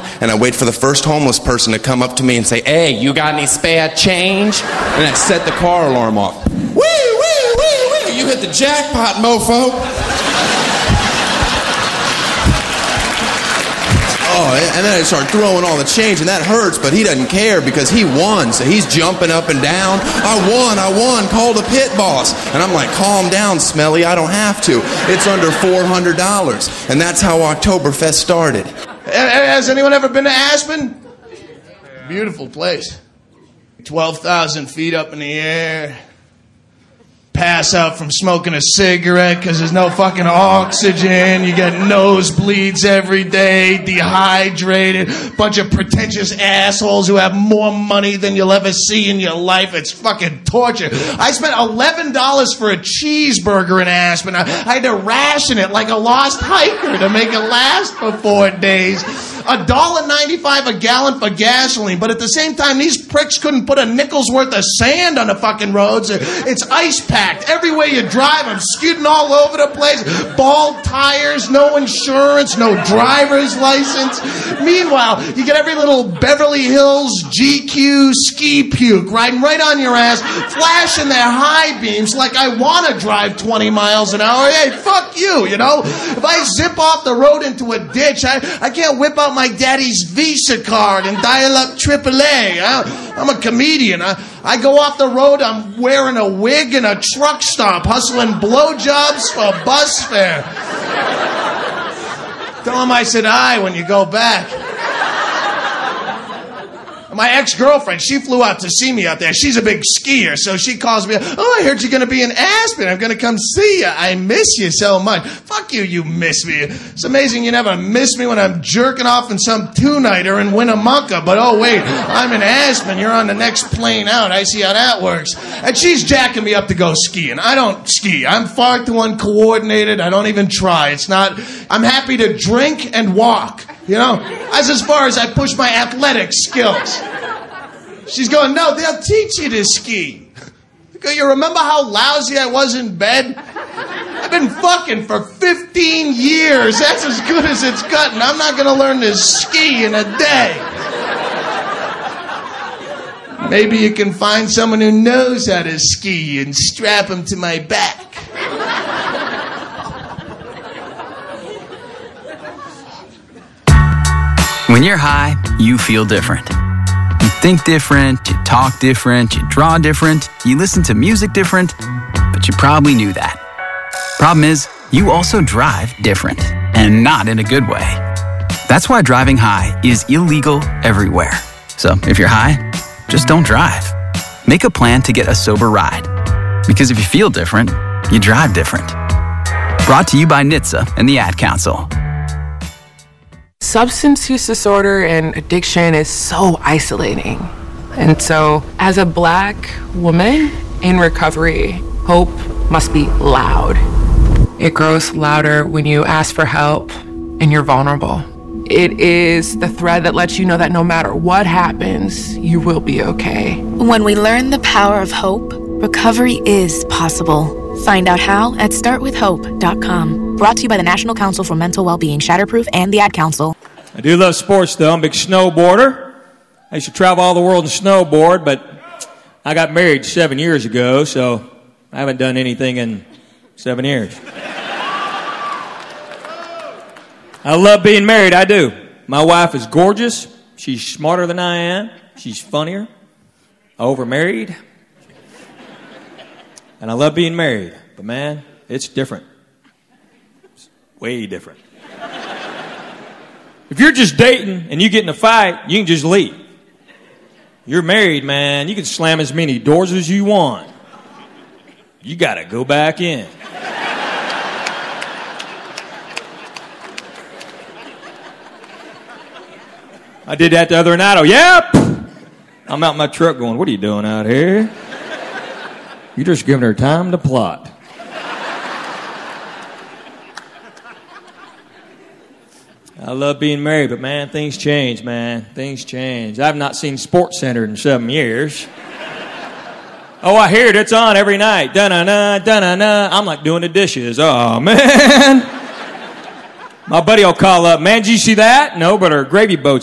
and I wait for the first homeless person to come up to me and say, "Hey, you got any spare change?" And I set the car alarm off. Wee, wee, wee, wee. You hit the jackpot, mofo. Oh, and then I start throwing all the change, and that hurts, but he doesn't care because he won, so he's jumping up and down. I won, call the pit boss. And I'm like, calm down, Smelly, I don't have to. It's under $400. And that's how Oktoberfest started. Has anyone ever been to Aspen? Beautiful place. 12,000 feet up in the air. Pass out from smoking a cigarette because there's no fucking oxygen. You get nosebleeds every day, dehydrated, bunch of pretentious assholes who have more money than you'll ever see in your life. It's fucking torture. I spent $11 for a cheeseburger in Aspen. I had to ration it like a lost hiker to make it last for 4 days. $1.95 a gallon for gasoline, but at the same time, these pricks couldn't put a nickel's worth of sand on the fucking roads. It's ice packed. Everywhere you drive, I'm skidding all over the place. Bald tires, no insurance, no driver's license. Meanwhile, you get every little Beverly Hills GQ ski puke riding right on your ass, flashing their high beams like I want to drive 20 miles an hour. Hey, fuck you, you know? If I zip off the road into a ditch, I can't whip out my daddy's Visa card and dial up AAA. I'm a comedian. I go off the road, I'm wearing a wig and a truck stop, hustling blowjobs for bus fare. Tell him I said hi when you go back. My ex-girlfriend, she flew out to see me out there. She's a big skier, so she calls me, "Oh, I heard you're going to be in Aspen. I'm going to come see you. I miss you so much." Fuck you, you miss me. It's amazing you never miss me when I'm jerking off in some two-nighter in Winnemucca. But oh, wait, I'm in Aspen. You're on the next plane out. I see how that works. And she's jacking me up to go skiing. I don't ski. I'm far too uncoordinated. I don't even try. I'm happy to drink and walk. You know, that's as far as I push my athletic skills. She's going, "No, they'll teach you to ski." You remember how lousy I was in bed? I've been fucking for 15 years. That's as good as it's gotten. I'm not going to learn to ski in a day. Maybe you can find someone who knows how to ski and strap him to my back. When you're high, you feel different. You think different, you talk different, you draw different, you listen to music different, but you probably knew that. Problem is, you also drive different, and not in a good way. That's why driving high is illegal everywhere. So if you're high, just don't drive. Make a plan to get a sober ride. Because if you feel different, you drive different. Brought to you by NHTSA and the Ad Council. Substance use disorder and addiction is so isolating. And so, as a Black woman in recovery, hope must be loud. It grows louder when you ask for help and you're vulnerable. It is the thread that lets you know that no matter what happens, you will be okay. When we learn the power of hope, recovery is possible. Find out how at startwithhope.com. Brought to you by the National Council for Mental Wellbeing, Shatterproof, and the Ad Council. I do love sports, though. I'm a big snowboarder. I used to travel all the world and snowboard, but I got married 7 years ago, so I haven't done anything in 7 years. I love being married, I do. My wife is gorgeous. She's smarter than I am. She's funnier. Overmarried. And I love being married. But man, it's different. It's way different. If you're just dating and you get in a fight, you can just leave. You're married, man. You can slam as many doors as you want. You got to go back in. I did that the other night. Oh, yep. I'm out in my truck going, "What are you doing out here? You're just giving her time to plot." I love being married, but man, things change, man. Things change. I've not seen SportsCenter in 7 years. Oh, I hear it. It's on every night. Da-na-na, da-na-na. I'm like doing the dishes. Oh, man. My buddy will call up, "Man, did you see that?" "No, but our gravy boat's